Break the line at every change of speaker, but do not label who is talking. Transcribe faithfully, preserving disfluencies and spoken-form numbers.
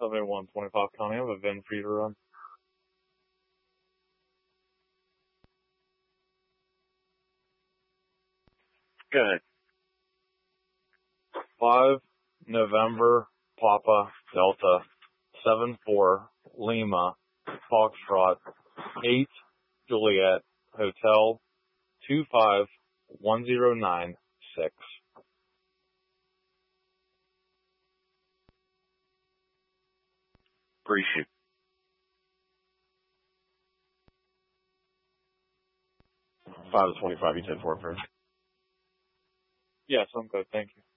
seventy-one twenty-five County. I have a V I N for you to run.
Good.
five November Papa Delta seven four Lima Foxtrot eight Juliet Hotel two five one zero nine six.
Appreciate it.
five to twenty-five, you said four first.
Yes, I'm good. Thank you.